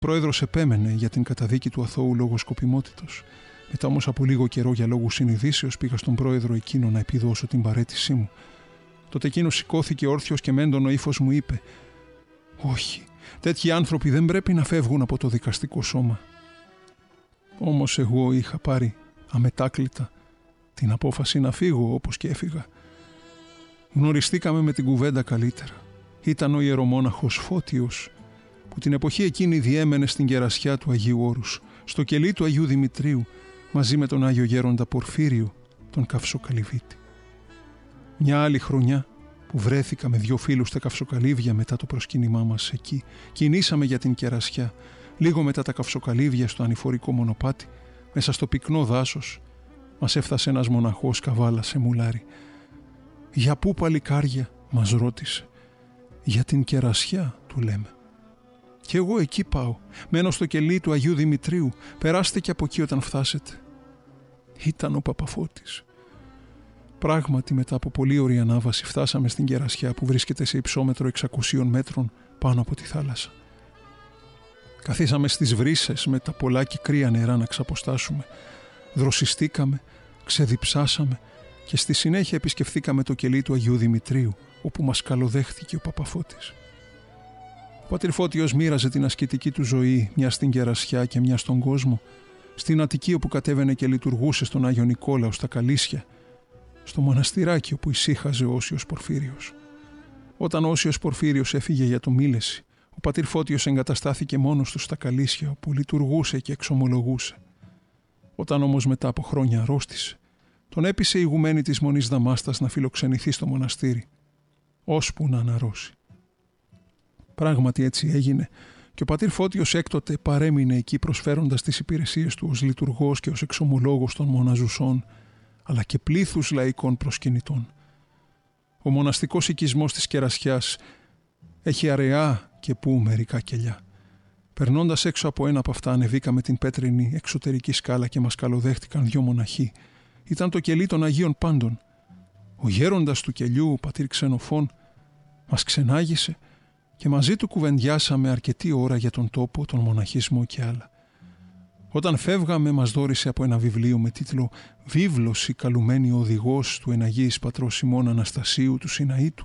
πρόεδρος επέμενε για την καταδίκη του αθώου λόγω σκοπιμότητος. Μετά όμως από λίγο καιρό για λόγους συνειδήσεως πήγα στον πρόεδρο εκείνο να επιδώσω την παραίτησή μου. Τότε εκείνος σηκώθηκε όρθιος και με έντονο ύφος μου είπε: «Όχι, τέτοιοι άνθρωποι δεν πρέπει να φεύγουν από το δικαστικό σώμα». Όμως εγώ είχα πάρει αμετάκλητα την απόφαση να φύγω, όπως και έφυγα. Γνωριστήκαμε με την κουβέντα καλύτερα. Ήταν ο ιερομόναχος Φώτιος, που την εποχή εκείνη διέμενε στην κερασιά του Αγίου Όρους, στο κελί του Αγίου Δημητρίου, μαζί με τον Άγιο Γέροντα Πορφύριο, τον Καυσοκαλυβίτη. Μια άλλη χρονιά που βρέθηκα με 2 φίλους στα Καυσοκαλύβια μετά το προσκύνημά μας εκεί, κινήσαμε για την κερασιά. Λίγο μετά τα Καυσοκαλύβια, στο ανηφορικό μονοπάτι, μέσα στο πυκνό δάσος, μας έφτασε ένας μοναχός καβάλα σε μουλάρι. «Για πού, παλικάρια?» μας ρώτησε. «Για την κερασιά», του λέμε. «Κι εγώ εκεί πάω. Μένω στο κελί του Αγίου Δημητρίου. Περάστε και από εκεί όταν φτάσετε». Ήταν ο Παπαφώτης. Πράγματι, μετά από πολύ ωραία ανάβαση, φτάσαμε στην κερασιά που βρίσκεται σε υψόμετρο 600 μέτρων πάνω από τη θάλασσα. Καθίσαμε στις βρύσες με τα πολλά και κρύα νερά να ξαποστάσουμε. Δροσιστήκαμε, ξεδιψάσαμε και στη συνέχεια επισκεφθήκαμε το κελί του Αγίου Δημητρίου, όπου μας καλοδέχθηκε ο Παπαφώτης. Ο πατήρ Φώτιος μοίραζε την ασκητική του ζωή, μια στην κερασιά και μια στον κόσμο, στην Αττική όπου κατέβαινε και λειτουργούσε στον Άγιο Νικόλαο στα Καλίσια, στο μοναστηράκι όπου ησύχαζε ο Όσιος Πορφύριος. Όταν ο Όσιος Πορφύριος έφυγε για το Μήλεση, ο πατήρ Φώτιος εγκαταστάθηκε μόνος του στα Καλίσια, όπου λειτουργούσε και εξομολογούσε. Όταν όμως μετά από χρόνια αρρώστησε, τον έπεισε η ηγουμένη της Μονής Δαμάστας να φιλοξενηθεί στο μοναστήρι, ώσπου να αναρρώσει. Πράγματι έτσι έγινε και ο πατήρ Φώτιος έκτοτε παρέμεινε εκεί προσφέροντας τις υπηρεσίες του ως λειτουργός και ως εξομολόγος των μοναζουσών, αλλά και πλήθους λαϊκών προσκυνητών. Ο μοναστικός οικισμός της Κερασιάς έχει αραιά και πού μερικά κελιά. Περνώντας έξω από ένα από αυτά, ανεβήκαμε την πέτρινη εξωτερική σκάλα και μας καλοδέχτηκαν 2 μοναχοί. Ήταν το κελί των Αγίων Πάντων. Ο γέροντας του κελιού, ο πατήρ Ξενοφών, μας ξενάγησε και μαζί του κουβεντιάσαμε αρκετή ώρα για τον τόπο, τον μοναχισμό και άλλα. Όταν φεύγαμε, μας δώρισε από ένα βιβλίο με τίτλο «Βίβλος η καλουμένη οδηγός του Εναγίης Πατρός Σιμών Αναστασίου του Σιναήτου».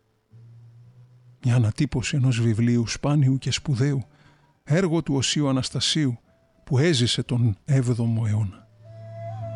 Μια ανατύπωση ενός βιβλίου σπάνιου και σπουδαίου, έργο του Οσίου Αναστασίου που έζησε τον 7ο αιώνα.